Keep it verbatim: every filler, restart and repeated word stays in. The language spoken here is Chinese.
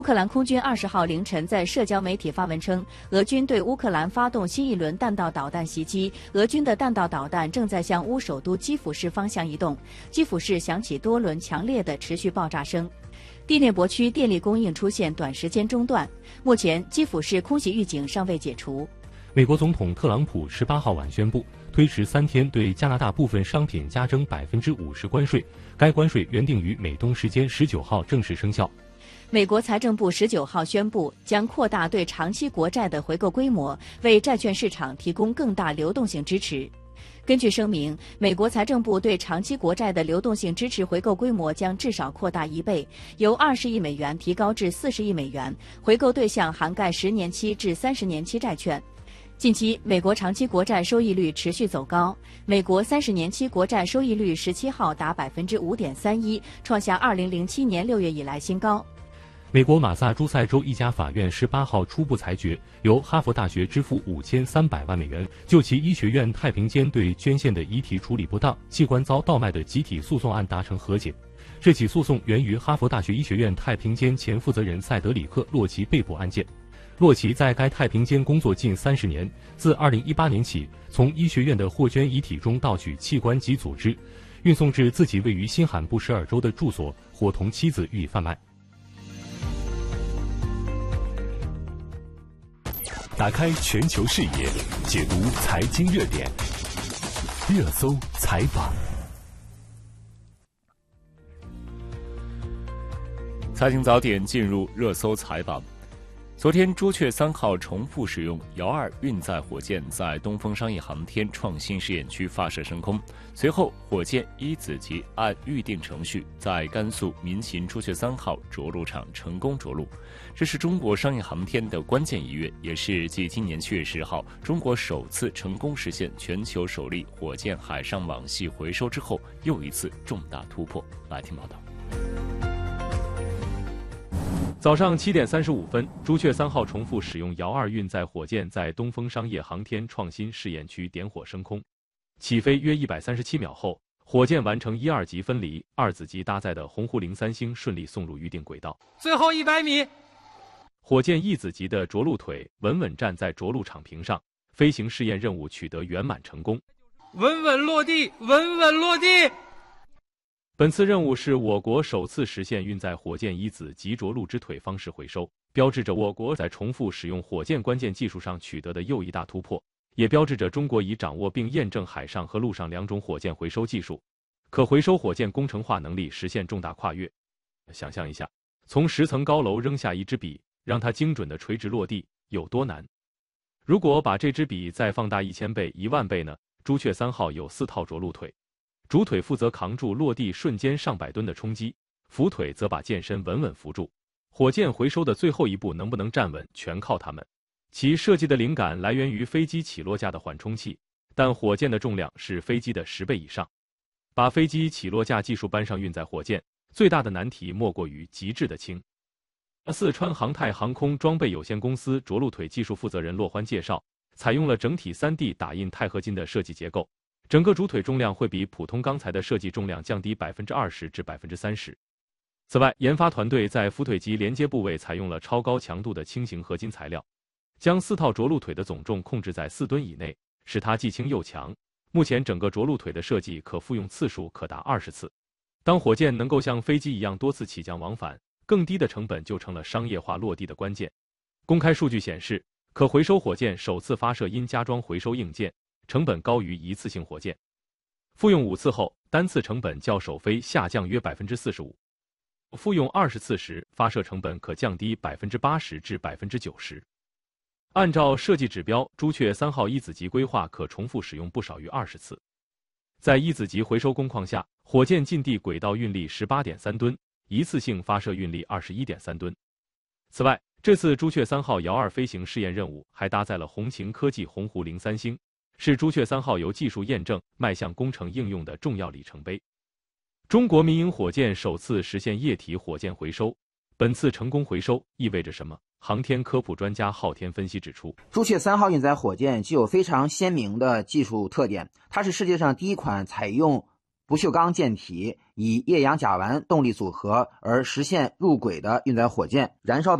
乌克兰空军二十号凌晨在社交媒体发文称，俄军对乌克兰发动新一轮弹道导弹袭击，俄军的弹道导弹正在向乌首都基辅市方向移动，基辅市响起多轮强烈的持续爆炸声。第聂伯区电力供应出现短时间中断，目前基辅市空袭预警尚未解除。 美国总统特朗普十八号晚宣布，推迟三天对加拿大部分商品加征百分之五十关税，该关税原定于美东时间十九号正式生效。 美国财政部十九号宣布，将扩大对长期国债的回购规模，为债券市场提供更大流动性支持。根据声明，美国财政部对长期国债的流动性支持回购规模将至少扩大一倍，由二十亿美元提高至四十亿美元，回购对象涵盖十年期至三十年期债券。近期，美国长期国债收益率持续走高，美国三十年期国债收益率十七号达百分之五点三一，创下二零零七年六月以来新高。 美国马萨诸塞州一家法院十八号初步裁决，由哈佛大学支付五千三百万美元，就其医学院太平间对捐献的遗体处理不当、器官遭盗卖的集体诉讼案达成和解。这起诉讼源于哈佛大学医学院太平间前负责人塞德里克·洛奇被捕案件。洛奇在该太平间工作近三十年，自二零一八年起，从医学院的获捐遗体中盗取器官及组织，运送至自己位于新罕布什尔州的住所，伙同妻子予以贩卖。 打开全球视野，解读财经热点，热搜采访。财经早点进入热搜采访。昨天，朱雀三号重复使用遥二运载火箭在东风商业航天创新试验区发射升空。随后，火箭一子级按预定程序在甘肃民勤朱雀三号着陆场成功着陆。这是中国商业航天的关键一跃，也是继今年七月十号中国首次成功实现全球首例火箭海上网系回收之后，又一次重大突破。来听报道。 早上七点三十五分，朱雀三号重复使用遥二运载火箭在东风商业航天创新试验区点火升空。起飞约一百三十七秒后，火箭完成一二级分离，二子级搭载的鸿鹄零三星顺利送入预定轨道。 最后一百米， 火箭一子级的着陆腿稳稳站在着陆场屏上，飞行试验任务取得圆满成功。 稳稳落地，稳稳落地。 本次任务是我国首次实现运载火箭一子级着陆之腿方式回收，标志着我国在重复使用火箭关键技术上取得的又一大突破，也标志着中国已掌握并验证海上和陆上两种火箭回收技术，可回收火箭工程化能力实现重大跨越。想象一下，从十层高楼扔下一支笔，让它精准的垂直落地有多难？如果把这支笔再放大一千倍、一万倍呢？朱雀三号有四套着陆腿。主腿负责扛住落地瞬间上百吨的冲击，副腿则把舰身稳稳扶住。火箭回收的最后一步能不能站稳，全靠它们。其设计的灵感来源于飞机起落架的缓冲器，但火箭的重量是飞机的十倍以上。把飞机起落架技术搬上运载火箭，最大的难题莫过于极致的轻。四川航太航空装备有限公司着陆腿技术负责人骆欢介绍，采用了整体 三 D 打印钛合金的设计结构。整个主腿重量会比普通钢材的设计重量降低 百分之二十 至 百分之三十。此外，研发团队在副腿及连接部位采用了超高强度的轻型合金材料，将四套着陆腿的总重控制在四吨以内，使它既轻又强。目前整个着陆腿的设计可复用次数可达二十次。当火箭能够像飞机一样多次起降往返，更低的成本就成了商业化落地的关键。公开数据显示，可回收火箭首次发射因加装回收硬件，成本高于一次性火箭，复用五次后，单次成本较首飞下降约 百分之四十五， 复用二十次时，发射成本可降低 百分之八十 至 百分之九十。按照设计指标，朱雀三号一子级规划可重复使用不少于二十次。在一子级回收工况下，火箭近地轨道运力 十八点三吨，一次性发射运力 二十一点三吨。此外，这次朱雀三号遥二飞行试验任务还搭载了红擎科技鸿鹄零三星，是朱雀三号由技术验证迈向工程应用的重要里程碑。中国民营火箭首次实现液体火箭回收，本次成功回收意味着什么？航天科普专家昊天分析指出， 朱雀三号运载火箭具有非常鲜明的技术特点，它是世界上第一款采用不锈钢舰体以液氧甲烷动力组合而实现入轨的运载火箭，燃烧